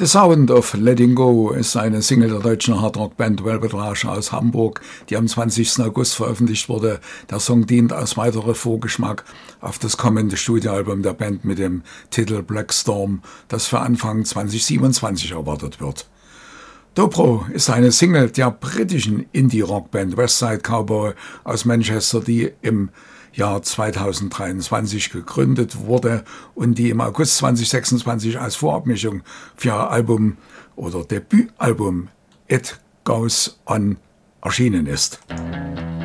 The Sound of Letting Go ist eine Single der deutschen Hardrock-Band Velvet Rage aus Hamburg, die am 20. August veröffentlicht wurde. Der Song dient als weiterer Vorgeschmack auf das kommende Studioalbum der Band mit dem Titel Black Storm, das für Anfang 2027 erwartet wird. Dobro ist eine Single der britischen Indie-Rock-Band Westside Cowboy aus Manchester, die im Jahr 2023 gegründet wurde und die im August 2026 als Vorabmischung für ihr Album oder Debütalbum It Goes On erschienen ist.